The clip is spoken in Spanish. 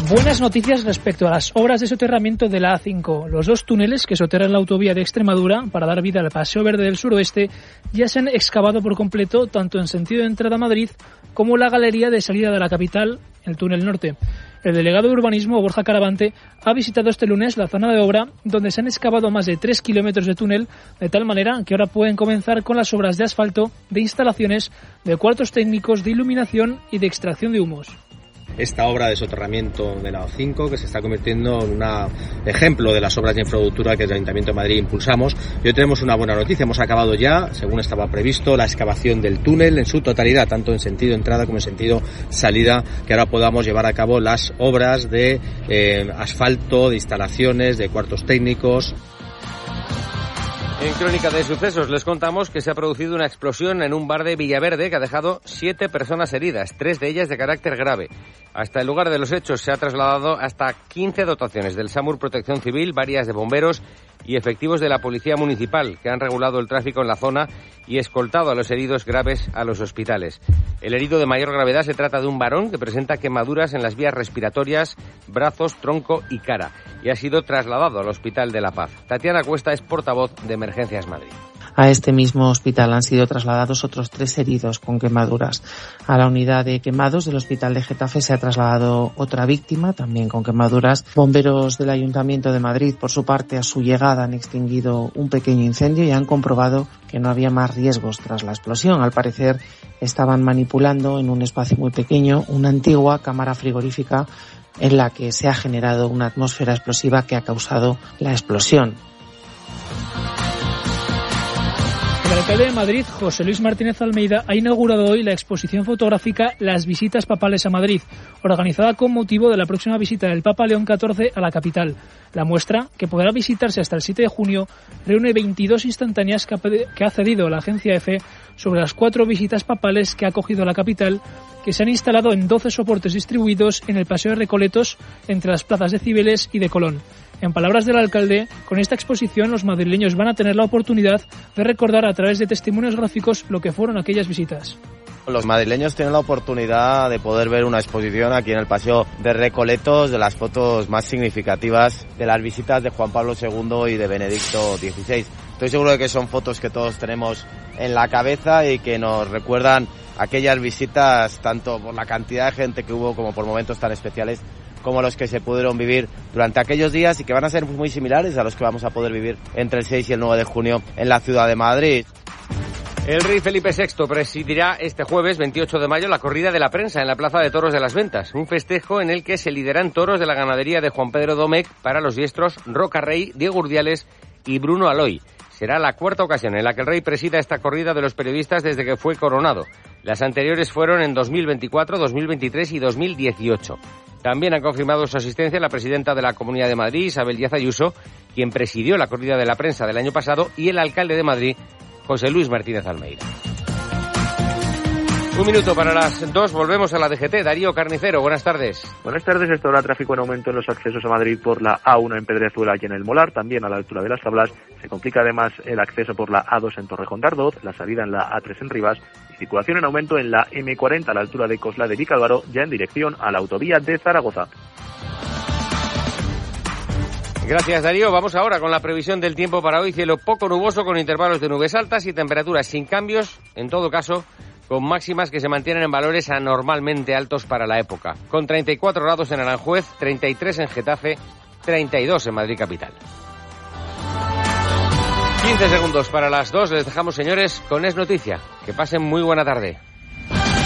Buenas noticias respecto a las obras de soterramiento de la A5. Los 2 túneles que soterran la autovía de Extremadura para dar vida al Paseo Verde del Suroeste ya se han excavado por completo, tanto en sentido de entrada a Madrid como la galería de salida de la capital, el túnel norte. El delegado de Urbanismo, Borja Caravante, ha visitado este lunes la zona de obra, donde se han excavado más de 3 kilómetros de túnel, de tal manera que ahora pueden comenzar con las obras de asfalto, de instalaciones, de cuartos técnicos, de iluminación y de extracción de humos. Esta obra de soterramiento de la A5, que se está convirtiendo en un ejemplo de las obras de infraestructura que desde el Ayuntamiento de Madrid impulsamos. Y hoy tenemos una buena noticia, hemos acabado ya, según estaba previsto, la excavación del túnel en su totalidad, tanto en sentido entrada como en sentido salida, que ahora podamos llevar a cabo las obras de asfalto, de instalaciones, de cuartos técnicos. En Crónica de Sucesos les contamos que se ha producido una explosión en un bar de Villaverde que ha dejado 7 personas heridas, 3 de ellas de carácter grave. Hasta el lugar de los hechos se ha trasladado hasta 15 dotaciones del SAMUR Protección Civil, varias de bomberos y efectivos de la Policía Municipal, que han regulado el tráfico en la zona y escoltado a los heridos graves a los hospitales. El herido de mayor gravedad se trata de un varón que presenta quemaduras en las vías respiratorias, brazos, tronco y cara, y ha sido trasladado al Hospital de La Paz. Tatiana Cuesta es portavoz de Emergencias Madrid. A este mismo hospital han sido trasladados otros 3 heridos con quemaduras. A la unidad de quemados del Hospital de Getafe se ha trasladado otra víctima, también con quemaduras. Bomberos del Ayuntamiento de Madrid, por su parte, a su llegada han extinguido un pequeño incendio y han comprobado que no había más riesgos tras la explosión. Al parecer, estaban manipulando en un espacio muy pequeño una antigua cámara frigorífica en la que se ha generado una atmósfera explosiva que ha causado la explosión. El alcalde de Madrid, José Luis Martínez Almeida, ha inaugurado hoy la exposición fotográfica Las visitas papales a Madrid, organizada con motivo de la próxima visita del Papa León XIV a la capital. La muestra, que podrá visitarse hasta el 7 de junio, reúne 22 instantáneas que ha cedido la agencia EFE sobre las 4 visitas papales que ha acogido la capital, que se han instalado en 12 soportes distribuidos en el Paseo de Recoletos, entre las plazas de Cibeles y de Colón. En palabras del alcalde, con esta exposición los madrileños van a tener la oportunidad de recordar a través de testimonios gráficos lo que fueron aquellas visitas. Los madrileños tienen la oportunidad de poder ver una exposición aquí en el Paseo de Recoletos de las fotos más significativas de las visitas de Juan Pablo II y de Benedicto XVI. Estoy seguro de que son fotos que todos tenemos en la cabeza y que nos recuerdan aquellas visitas tanto por la cantidad de gente que hubo como por momentos tan especiales como los que se pudieron vivir durante aquellos días y que van a ser muy similares a los que vamos a poder vivir entre el 6 y el 9 de junio en la ciudad de Madrid. El rey Felipe VI presidirá este jueves 28 de mayo la corrida de la prensa en la Plaza de Toros de las Ventas, un festejo en el que se lideran toros de la ganadería de Juan Pedro Domecq para los diestros Roca Rey, Diego Urdiales y Bruno Aloy. Será la 4ª ocasión en la que el rey presida esta corrida de los periodistas desde que fue coronado. Las anteriores fueron en 2024, 2023 y 2018. También han confirmado su asistencia la presidenta de la Comunidad de Madrid, Isabel Díaz Ayuso, quien presidió la corrida de la prensa del año pasado, y el alcalde de Madrid, José Luis Martínez Almeida. 1 minuto para las 2, volvemos a la DGT. Darío Carnicero, buenas tardes. Buenas tardes. Esta hora tráfico en aumento en los accesos a Madrid por la A1 en Pedrezuela y en el Molar, también a la altura de las Tablas. Se complica además el acceso por la A2 en Torrejón de Ardoz, la salida en la A3 en Rivas y circulación en aumento en la M40 a la altura de Cosla de Vicálvaro, ya en dirección a la autovía de Zaragoza. Gracias, Darío. Vamos ahora con la previsión del tiempo para hoy. Cielo poco nuboso con intervalos de nubes altas y temperaturas sin cambios, en todo caso, con máximas que se mantienen en valores anormalmente altos para la época. Con 34 grados en Aranjuez, 33 en Getafe, 32 en Madrid capital. 15 segundos para las 2. Les dejamos, señores, con Es Noticia. Que pasen muy buena tarde.